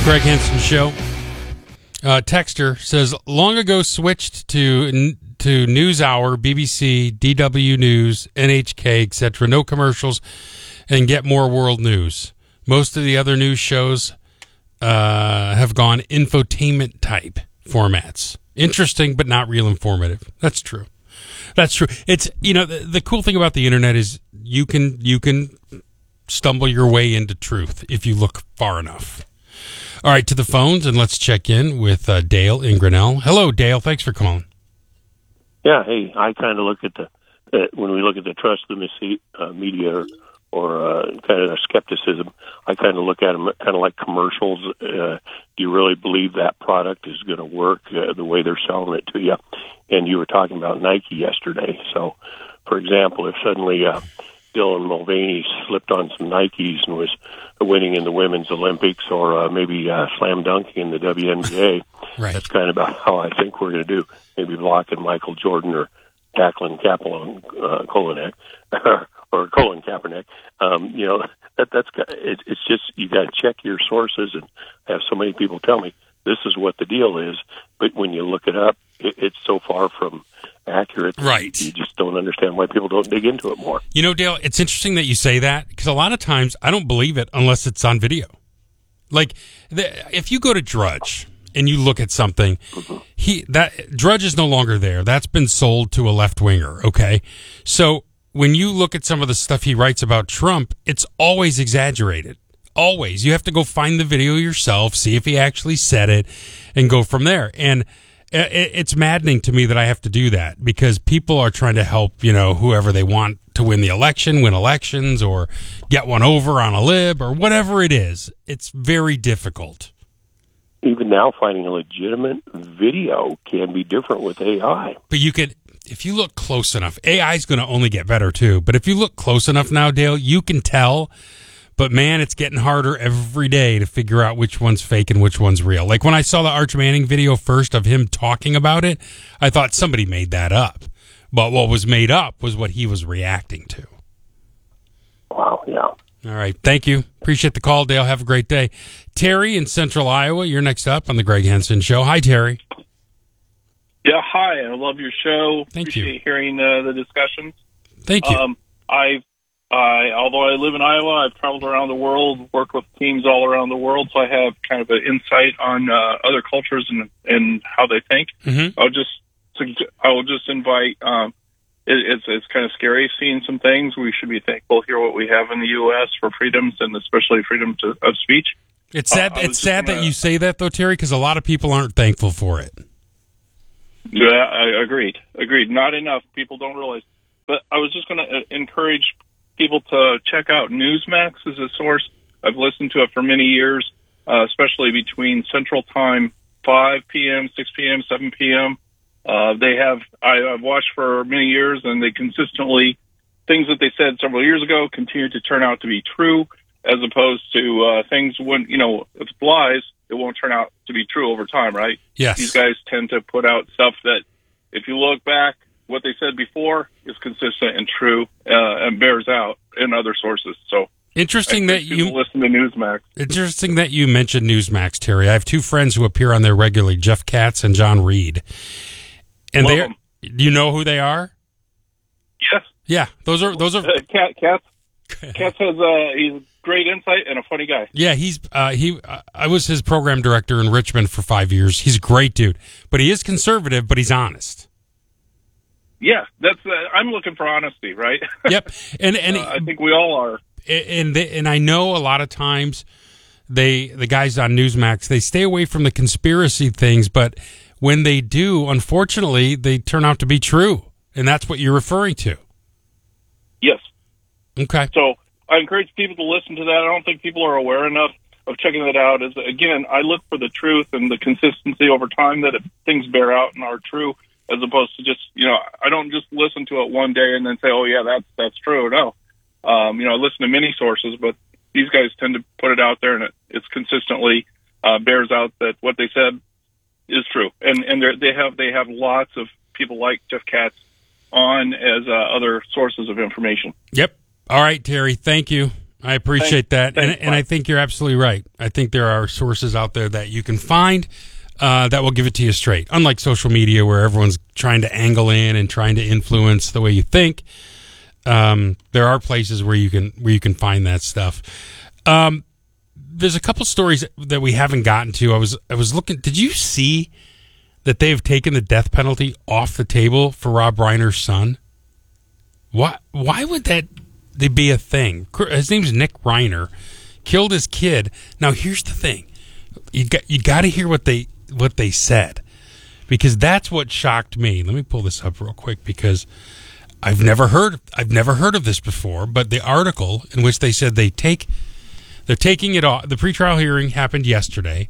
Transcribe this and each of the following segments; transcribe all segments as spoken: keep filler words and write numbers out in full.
Greg Henson Show. Uh, Texter says, long ago switched to to NewsHour, B B C, D W News, N H K, et cetera. No commercials, and get more world news. Most of the other news shows uh, have gone infotainment type formats. Interesting, but not real informative. That's true. That's true. It's, you know, the, the cool thing about the internet is you can you can stumble your way into truth if you look far enough. All right, to the phones, and let's check in with uh, Dale in Grinnell. Hello, Dale. Thanks for calling. Yeah, hey, I kind of look at the, uh, when we look at the trust of the uh, media or, or uh, kind of their skepticism, I kind of look at them kind of like commercials. Uh, do you really believe that product is going to work uh, the way they're selling it to you? And you were talking about Nike yesterday. So, for example, if suddenly uh, Dylan Mulvaney slipped on some Nikes and was winning in the women's Olympics, or uh, maybe uh, slam dunking in the W N B A. Right. That's kind of about how I think we're going to do. Maybe blocking Michael Jordan or tackling Kaplan, uh, Kolonek, or Colin Kaepernick. Um, you know, that that's it, it's just you got to check your sources, and have so many people tell me this is what the deal is. But when you look it up, it, it's so far from accurate. Right. You just don't understand why people don't dig into it more. You know, Dale, it's interesting that you say that, because a lot of times I don't believe it unless it's on video. Like, the, if you go to Drudge and you look at something, mm-hmm. he that Drudge is no longer there. That's been sold to a left-winger, okay? So when you look at some of the stuff he writes about Trump, it's always exaggerated. Always. You have to go find the video yourself, see if he actually said it, and go from there. And it's maddening to me that I have to do that, because people are trying to help, you know, whoever they want to win the election, win elections, or get one over on a lib, or whatever it is. It's very difficult. Even now, finding a legitimate video can be different with A I. But you could, if you look close enough, A I is going to only get better too. But if you look close enough now, Dale, you can tell. But, man, it's getting harder every day to figure out which one's fake and which one's real. Like, when I saw the Arch Manning video first of him talking about it, I thought somebody made that up. But what was made up was what he was reacting to. Wow, yeah. All right. Thank you. Appreciate the call, Dale. Have a great day. Terry in Central Iowa, you're next up on the Greg Henson Show. Hi, Terry. Yeah, hi. I love your show. Thank Appreciate you. hearing uh, the discussions. Thank you. Um, I've I, although I live in Iowa, I've traveled around the world, worked with teams all around the world, so I have kind of an insight on uh, other cultures and and how they think. Mm-hmm. I'll just I will just invite. Um, it, it's it's kind of scary seeing some things. We should be thankful here what we have in the U S for freedoms, and especially freedom to, of speech. It's sad. Uh, it's sad gonna, that you say that, though, Terry, because a lot of people aren't thankful for it. Yeah, I agreed. Agreed. Not enough people don't realize. But I was just going to encourage people to check out Newsmax as a source. I've listened to it for many years, uh, especially between Central Time, five p.m., six p.m., seven p.m. Uh, they have, I, I've watched for many years, and they consistently, things that they said several years ago continue to turn out to be true, as opposed to uh, things when, you know, if it's lies, it won't turn out to be true over time, right? Yes. These guys tend to put out stuff that, if you look back, what they said before is consistent and true, uh, and bears out in other sources. So interesting that you listen to Newsmax. Interesting that you mentioned Newsmax, Terry. I have two friends who appear on there regularly, Jeff Katz and John Reed. And they, do you know who they are? Yes. Yeah, those are those are. Uh, Katz, Katz, Katz has uh, he's great insight and a funny guy. Yeah, he's uh, he. Uh, I was his program director in Richmond for five years. He's a great dude, but he is conservative, but he's honest. Yeah, that's. Uh, I'm looking for honesty, right? Yep, and and uh, I think we all are. And they, and I know a lot of times they the guys on Newsmax, they stay away from the conspiracy things, but when they do, unfortunately, they turn out to be true, and that's what you're referring to. Yes. Okay. So I encourage people to listen to that. I don't think people are aware enough of checking that out. As again, I look for the truth and the consistency over time that if things bear out and are true, as opposed to just, you know, I don't just listen to it one day and then say, oh, yeah, that's that's true. No. Um, you know, I listen to many sources, but these guys tend to put it out there, and it it's consistently uh, bears out that what they said is true. And and they have they have lots of people like Jeff Katz on as uh, other sources of information. Yep. All right, Terry. Thank you. I appreciate Thanks. that. Thanks, and, and I think you're absolutely right. I think there are sources out there that you can find uh, that will give it to you straight. Unlike social media where everyone's trying to angle in and trying to influence the way you think, um, there are places where you can where you can find that stuff. Um, there's a couple stories that we haven't gotten to. I was I was looking. Did you see that they have taken the death penalty off the table for Rob Reiner's son? Why? Why would that be a thing? His name's Nick Reiner. Killed his kid. Now here's the thing: you got you got to hear what they what they said, because that's what shocked me. Let me pull this up real quick because I've never heard I've never heard of this before. But the article in which they said they take they're taking it off. The pretrial hearing happened yesterday.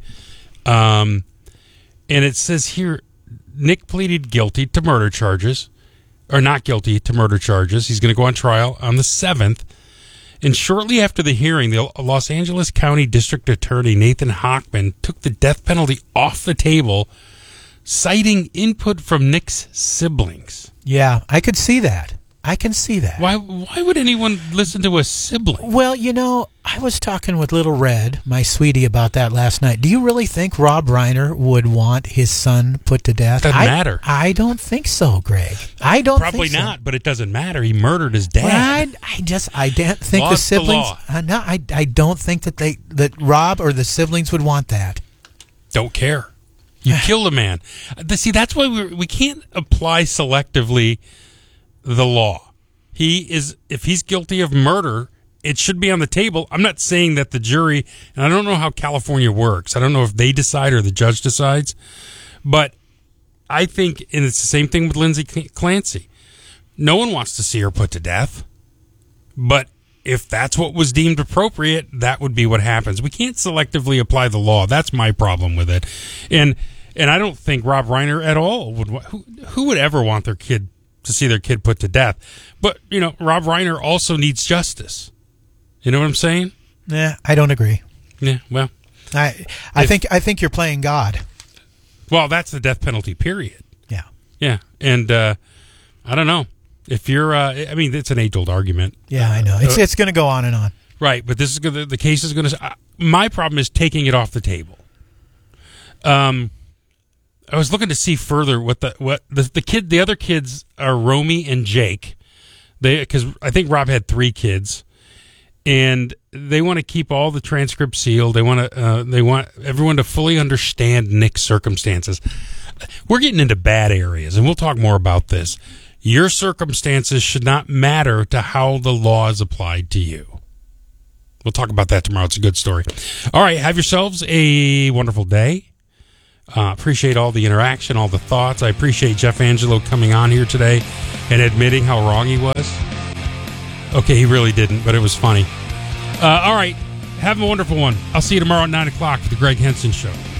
Um. And it says here, Nick pleaded guilty to murder charges, or not guilty to murder charges. He's going to go on trial on the seventh. And shortly after the hearing, the Los Angeles County District Attorney Nathan Hochman took the death penalty off the table, citing input from Nick's siblings. Yeah, I could see that. I can see that. Why Why would anyone listen to a sibling? Well, you know, I was talking with Little Red, my sweetie, about that last night. Do you really think Rob Reiner would want his son put to death? Doesn't I, matter. I don't think so, Greg. I don't Probably think so. not, but it doesn't matter. He murdered his dad. Well, I, I just I don't think Law's the the siblings. law. Uh, no, I I don't think that they that Rob or the siblings would want that. Don't care. You killed a man. See, that's why we we can't apply selectively the law. He is, if he's guilty of murder, it should be on the table. I'm not saying that the jury, and I don't know how California works. I don't know if they decide or the judge decides, but I think, and it's the same thing with Lindsay Clancy. No one wants to see her put to death, but if that's what was deemed appropriate, that would be what happens. We can't selectively apply the law. That's my problem with it, and and I don't think Rob Reiner at all would. Who, who would ever want their kid to see their kid put to death? But, you know, Rob Reiner also needs justice. You know what I'm saying? Yeah, I don't agree. Yeah, well. I I if, think I think you're playing God. Well, that's the death penalty, period. Yeah. Yeah, and uh, I don't know. If you're, uh, I mean, it's an age-old argument. Yeah, I know. It's uh, it's going to go on and on. Right, but this is gonna, the case is going to, uh, my problem is taking it off the table. Um, I was looking to see further what the what the, the kid the other kids are Romy and Jake. They because I think Rob had three kids, and they want to keep all the transcripts sealed. They want to uh, they want everyone to fully understand Nick's circumstances. We're getting into bad areas, and we'll talk more about this. Your circumstances should not matter to how the law is applied to you. We'll talk about that tomorrow. It's a good story. All right, have yourselves a wonderful day. Uh, appreciate all the interaction, all the thoughts. I appreciate Jeff Angelo coming on here today and admitting how wrong he was. Okay, he really didn't, but it was funny. Uh, all right, have a wonderful one. I'll see you tomorrow at nine o'clock for the Greg Henson Show.